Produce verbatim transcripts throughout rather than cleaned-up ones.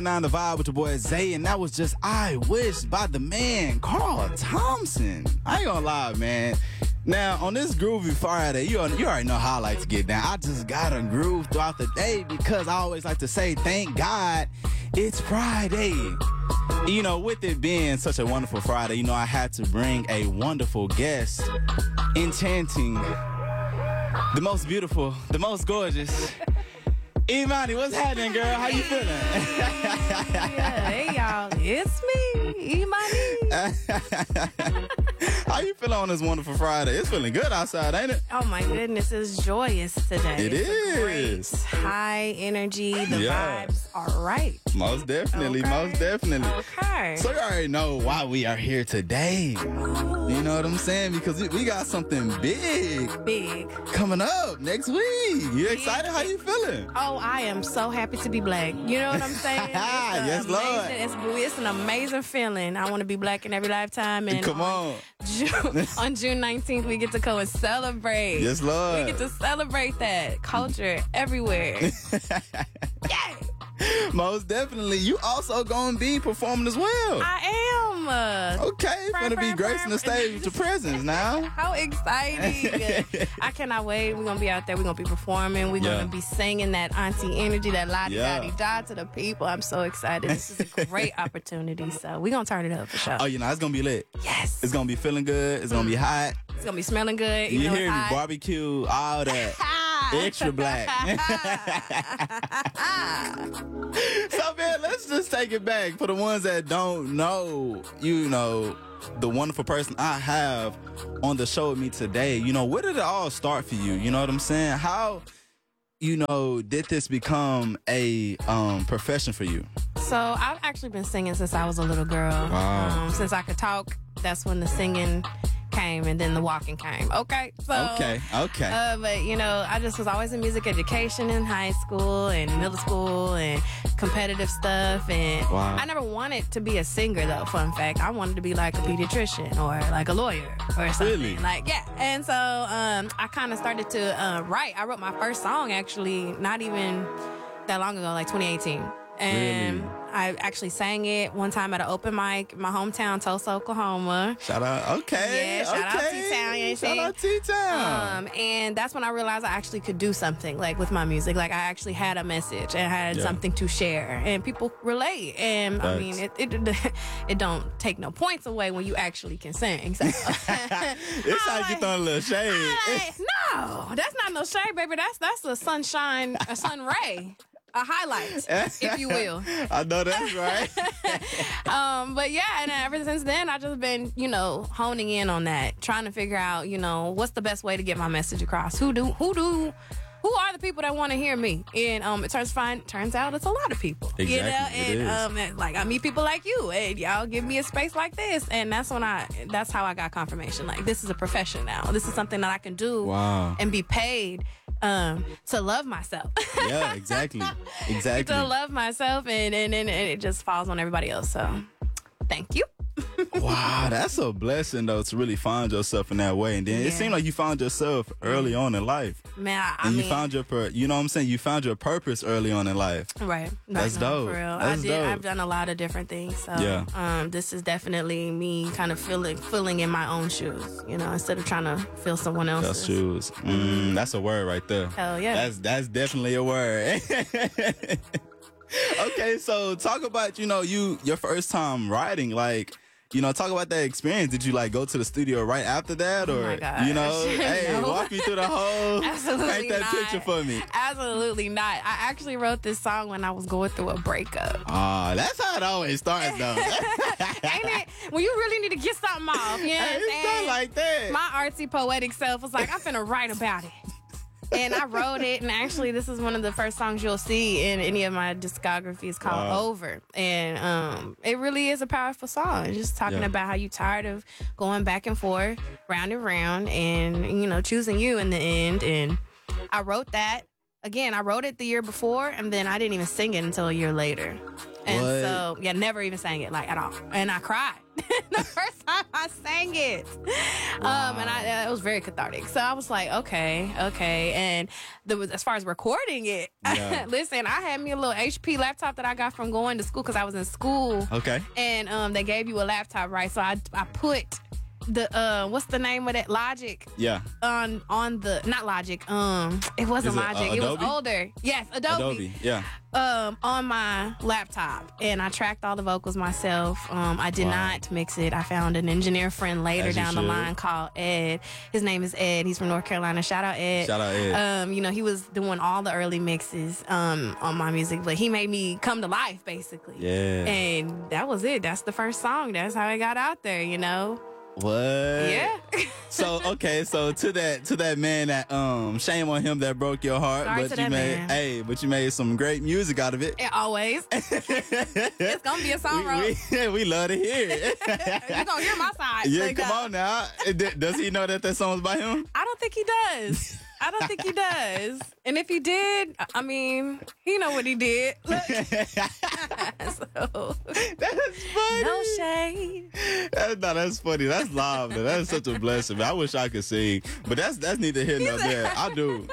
Nine the Vibe with your boy Zay, and that was just I Wish by the man Carl Thompson. I ain't gonna lie, man. Now, on this Groovy Friday, you, you already know how I like to get down. I just gotta groove throughout the day because I always like to say, thank God it's Friday. You know, with it being such a wonderful Friday, you know, I had to bring a wonderful guest, enchanting, the most beautiful, the most gorgeous, Imani. What's happening, girl? How you feeling? Yeah, hey, y'all. It's me, Imani. How you feeling on this wonderful Friday? It's feeling good outside, ain't it? Oh, my goodness. It's joyous today. It it's is. Great, high energy. The Yeah. vibes are right. Most definitely. Okay. Most definitely. Okay. So you already know why we are here today. You know what I'm saying? Because we, we got something big Big. coming up next week. You excited? How you feeling? Oh, I am so happy to be black. You know what I'm saying? It's a Yes, Lord. amazing, It's, it's an amazing feeling. I want to be black in every lifetime. And Come on. June, on June nineteenth, we get to go and celebrate. Yes, Lord. We get to celebrate that culture everywhere. Yay! Most definitely. You also gonna be performing as well. I am. Uh, Okay, gonna be gracing the stage with your presence now. How exciting. I cannot wait. We're going to be out there. We're going to be performing. We're Yeah. going to be singing that auntie energy, that la Yeah. di da to the people. I'm so excited. This is a great opportunity. So we're going to turn it up for sure. Oh, you know, it's gonna be lit. Yes. It's gonna be feeling good. It's gonna be hot. It's going to be smelling good. You know hear it's me? hot. Barbecue, all that. Extra black. So, man, let's just take it back. For the ones that don't know, you know, the wonderful person I have on the show with me today, you know, where did it all start for you? You know what I'm saying? How, you know, did this become a um, profession for you? So I've actually been singing since I was a little girl. Wow. Um, since I could talk, that's when the singing came, and then the walking came. Okay. So, Okay, okay. Uh, but you know, I just was always in music education in high school and middle school and competitive stuff. And Wow. I never wanted to be a singer, though. Fun fact: I wanted to be like a pediatrician or like a lawyer or something. Really? Like yeah. And so um, I kind of started to uh, write. I wrote my first song actually not even that long ago, like twenty eighteen. And Really? I actually sang it one time at an open mic in my hometown, Tulsa, Oklahoma. Shout out. Okay. Yeah, shout out okay. T-Town, you know what I'm Shout saying? out T-Town. Um, and that's when I realized I actually could do something like with my music. Like I actually had a message and had Yeah. something to share, and people relate. And I Facts. mean, it, it it don't take no points away when you actually can sing. So. It's like you throwing a little shade. Like, no, that's not no shade, baby. That's that's a sunshine, a sun ray. A highlight, if you will. I know that's right. Um, but yeah, and ever since then, I've just been, you know, honing in on that, trying to figure out, you know, what's the best way to get my message across. Who do, who do, who are the people that want to hear me? And um, it turns fine. Turns out it's a lot of people. You know, Exactly, it and is. um, and, like I meet people like you, and y'all give me a space like this, and that's when I, that's how I got confirmation. Like this is a profession now. This is something that I can do Wow. and be paid um to love myself. Yeah, exactly. Exactly. To love myself, and, and and and it just falls on everybody else. So thank you. Wow, that's a blessing though to really find yourself in that way. And then it Yeah. seemed like you found yourself early on in life. Man, I, I And mean, you found your pur- you know what I'm saying? You found your purpose early on in life. right. That's right, no, dope. For real. That's I did dope. I've done a lot of different things. So Yeah. um this is definitely me kind of feeling filling in my own shoes, you know, instead of trying to fill someone else's. That's shoes. Mm, that's a word right there. Hell yeah. That's that's definitely a word. Okay, so talk about, you know, you your first time writing, like, you know, talk about that experience. Did you like go to the studio right after that, or Oh my gosh. you know, hey, No. walk me through the whole, Absolutely paint that not. picture for me. Absolutely not. I actually wrote this song when I was going through a breakup. Ah, that's how it always starts, though. Ain't it? When you really need to get something off, you know what I'm It's not saying? like that. My artsy poetic self was like, I'm finna write about it. And I wrote it, and actually this is one of the first songs you'll see in any of my discography. It's called Wow. Over. And um, it really is a powerful song. It's just talking Yeah. about how you tired of going back and forth, round and round, and, you know, choosing you in the end. And I wrote that again, I wrote it the year before, and then I didn't even sing it until a year later. And What? so, yeah, never even sang it, like, at all. And I cried the first time I sang it. Um, and I, it was very cathartic. So I was like, okay, okay. And there was, as far as recording it, Yeah. listen, I had me a little H P laptop that I got from going to school because I was in school. Okay. And um, they gave you a laptop, right? So I, I put the, uh, what's the name of that? Logic. Yeah. On on the not Logic, um, it wasn't Is it, uh, Logic. It was Adobe? older. Yes, Adobe. Adobe. Yeah. Um, on my laptop, and I tracked all the vocals myself. Um, I did Wow. not mix it. I found an engineer friend later As you down the should. line called Ed. His name is Ed. He's from North Carolina. Shout out Ed. Shout out Ed. Um, you know, he was doing all the early mixes um on my music, but he made me come to life basically. Yeah. And that was it. That's the first song. That's how I got out there. You know. What? Yeah. So okay, so to that to that man that um shame on him that broke your heart, Sorry but to you that made man. hey, but you made some great music out of it. And always. It's gonna be a song, bro. we, we, we love to hear it. You're gonna hear my side. Yeah, Like, come uh, on now. Does he know that that song's by him? I don't think he does. I don't think he does. And if he did, I mean, he know what he did. Look. So, That's funny. no shade. That's, no, that's funny. That's live. Man. That's such a blessing. Man. I wish I could sing, but that's that's neither here nor there. I do.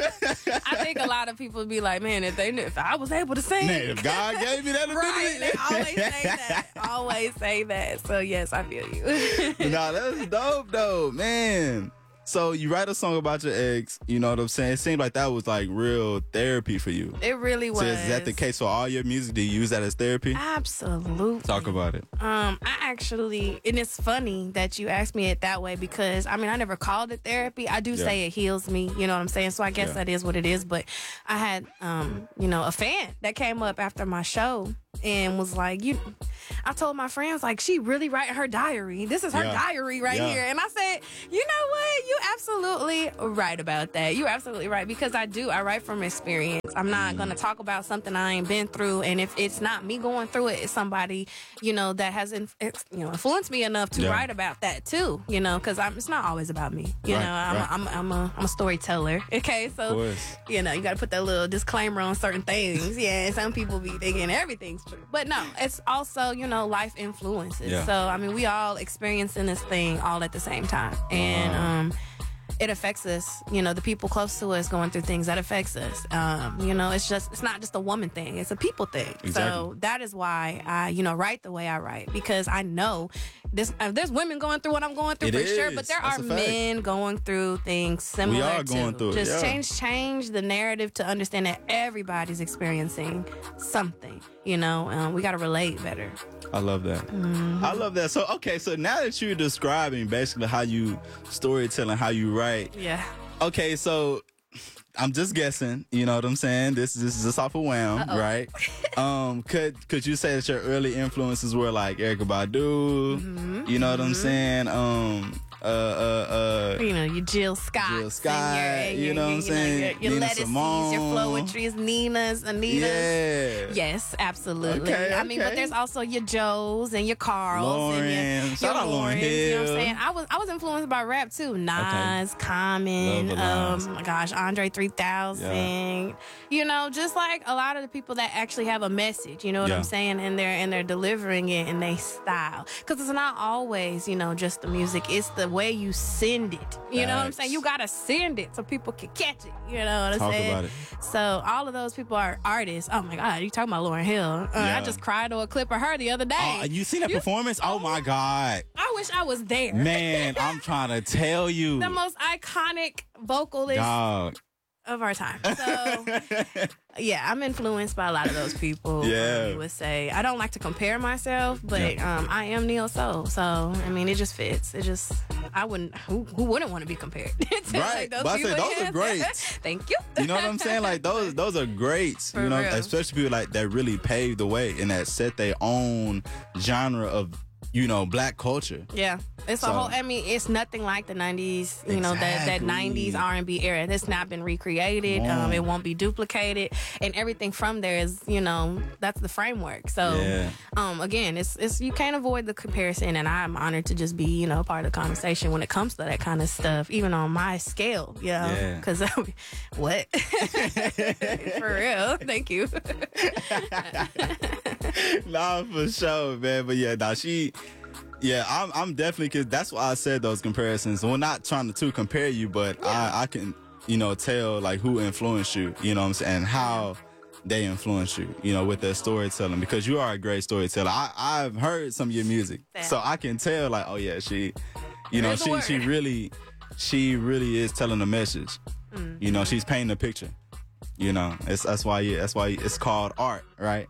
I think a lot of people be like, man, if they knew, if I was able to sing, Man, if God gave me that right? They ability, always say that. Always say that. So yes, I feel you. No, that's dope, though, man. So you write a song about your ex, you know what I'm saying? It seemed like that was like real therapy for you. It really was. So is that the case for all your music? Do you use that as therapy? Absolutely. Talk about it. Um, I actually, and it's funny that you asked me it that way because I mean, I never called it therapy. I do Yeah. say it heals me, you know what I'm saying? So I guess Yeah. that is what it is. But I had, um, you know, a fan that came up after my show and was like, you, I told my friends, like, she really writing her diary. This is her Yeah. diary right Yeah. here. And I said, you know what? You absolutely right about that. You're absolutely right because I do. I write from experience. I'm not going to talk about something I ain't been through. And if it's not me going through it, it's somebody, you know, that has, inf- it's, you know, influenced me enough to Yeah. write about that too, you know, because it's not always about me. You Right, know, I'm, right. a, I'm, a, I'm, a, I'm a storyteller. Okay. Of So, course. you know, you got to put that little disclaimer on certain things. Yeah. And some people be thinking everything's true. But no, it's also, you know, life influences. Yeah. So, I mean, we all experiencing this thing all at the same time. And, Wow. um, it affects us, you know, the people close to us going through things that affects us. Um, you know, it's just, it's not just a woman thing, it's a people thing. So Exactly. that is why I, you know, write the way I write because I know this, uh, there's women going through what I'm going through It for sure, is. but there That's are a fact. men going through things similar are to going through it, just yeah. change, change the narrative to understand that everybody's experiencing something, you know, um, we got to relate better. I love that. Mm-hmm. I love that. So, okay, so now that you're describing basically how you storytelling, how you write, Yeah. okay, so I'm just guessing, you know what I'm saying? This, this is just off of wham, Uh-oh. right? um, could could you say that your early influences were like Erykah Badu? Mm-hmm. You know what I'm saying? Um, uh, uh, uh, You know, your Jill Scott. Jill Scott, and your, you know what I'm saying? Your, your Nina lettuces, Simone. your Flowetries, Nina's, Anita's. yeah. Yes, absolutely. Okay, I mean, but okay. there's also your Joes and your Carls Lauren. and your, Shout your out Lauryn Laurens, you know what I'm Hill. saying? I was I was influenced by rap too. Nas, Common, Love the um, lines. oh my gosh, Andre three thousand. You know, just like a lot of the people that actually have a message. You know what Yeah. I'm saying? And they're and they're delivering it in their style. Because it's not always, you know, just the music. It's the way you send it. You know what I'm Facts. saying? You gotta send it so people can catch it. You know what I'm Talk saying? about it. So all of those people are artists. Oh my God, you talking about Lauryn Hill? Uh, Yeah. I just cried to a clip of her the other day. Oh, you seen that You- performance? Oh my God. I wish I was there. Man, I'm trying to tell you. The most iconic vocalist Dog. of our time. So yeah, I'm influenced by a lot of those people. Yeah. um, you would say I don't like to compare myself, but Yeah. um, I am neo soul. So I mean, it just fits. It just I wouldn't. Who, who wouldn't want to be compared? to Right. like those But I say people? those are Yes. greats. Thank you. You know what I'm saying? Like those those are greats. For you know, real. especially people like that really paved the way and that set their own genre of you know, black culture. Yeah, it's So- a whole. I mean, it's nothing like the nineties. You know, that that Exactly. nineties R and B era. It's not been recreated. Um, it won't be duplicated, and everything from there is, you know, that's the framework. So, Yeah. um, again, it's it's you can't avoid the comparison, and I'm honored to just be, you know, part of the conversation when it comes to that kind of stuff, even on my scale. You know, Yeah. because what for real? Thank you. Nah, for sure, man. But yeah, nah, she, yeah, I'm, I'm definitely, cause that's why I said those comparisons. We're not trying to, to compare you, but I, I can, you know, tell like who influenced you, you know what I'm saying, and how they influenced you, you know, with their storytelling, because you are a great storyteller. I, I've heard some of your music, Thanks. so I can tell like, oh yeah, she, you know, There's the she, she word. really, she really is telling a message. Mm. You know, she's painting a picture. You know, it's that's why yeah, that's why it's called art, right?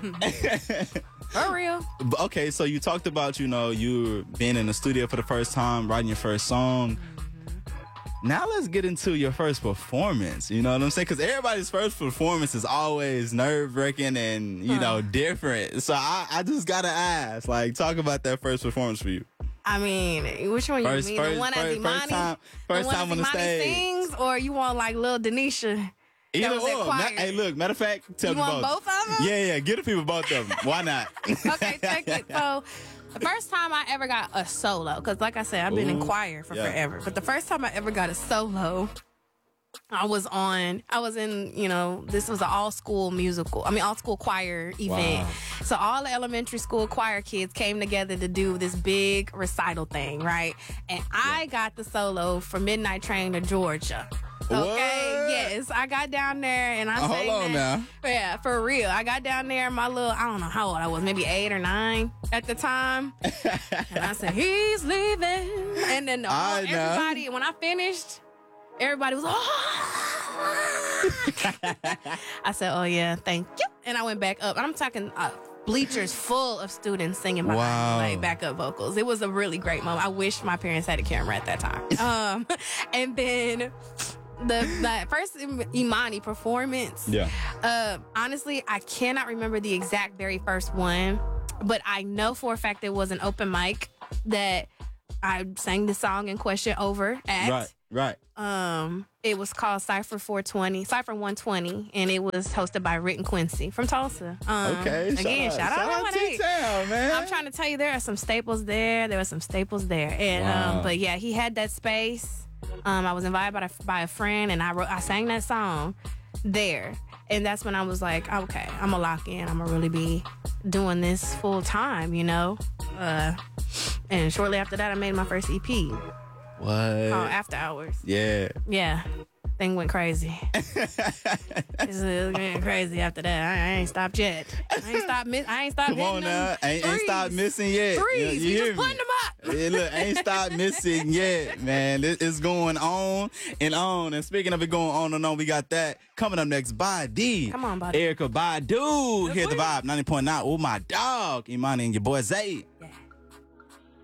For real. But, okay, so you talked about, you know, you being in the studio for the first time, writing your first song. Now let's get into your first performance. You know what I'm saying? Because everybody's first performance is always nerve-wracking and, you know, different. So I, I just got to ask, like, talk about that first performance for you. I mean, which one First, you mean? first, the one first, as Imani? first time, first the one time as on the Imani stage. sings, or you want like Lil Denisha? Either was at or. Ma- choir. hey, look, matter of fact, tell You me want both of them? Yeah, yeah, give the people both of them. Why not? Okay, check it. So, the first time I ever got a solo, because like I said, I've been in Ooh, choir for yeah. forever. But the first time I ever got a solo, I was on, I was in, you know, this was an all school musical, I mean, all school choir event. Wow. So all the elementary school choir kids came together to do this big recital thing, right? And I got the solo for Midnight Train to Georgia. Okay, What? yes, I got down there and I Oh, sang hold on that. now. Yeah, for real. I got down there, my little, I don't know how old I was, maybe eight or nine at the time. And I said, he's leaving. And then the whole, I know. everybody, when I finished, everybody was, oh. I said, oh yeah, thank you. And I went back up. I'm talking uh, bleachers full of students singing behind Wow. me, like backup vocals. It was a really great moment. I wish my parents had a camera at that time. Um, and then the, the first Imani performance, Yeah. uh, honestly, I cannot remember the exact very first one, but I know for a fact it was an open mic that I sang the song in question over at. Right, right. Um, it was called Cypher four twenty, Cypher one twenty, and it was hosted by Rick and Quincy from Tulsa. Um, Okay, again, shout out, shout out to T-Town, man. I'm trying to tell you, there are some staples there. There were some staples there, and Wow. um, but yeah, he had that space. Um, I was invited by a, by a friend, and I wrote, I sang that song there, and that's when I was like, okay, I'm gonna lock in. I'm gonna really be doing this full time, you know. Uh, and shortly after that, I made my first E P What? called After Hours. Yeah. Yeah, thing went crazy. It's uh, went crazy after that. I, I ain't stopped yet. I ain't stopped. Miss, I ain't stopped. Come on hitting now. them Ain't, ain't stop threes. missing yet. Threes. You, You, you hear just me? putting them up. Yeah, look, ain't stop missing yet, man. This is going on and on. And speaking of it going on and on, we got that coming up next by D. Come on, buddy. Erica Badu. Hear the please. vibe. ninety point nine. Oh, my dog. Imani and your boy Zay.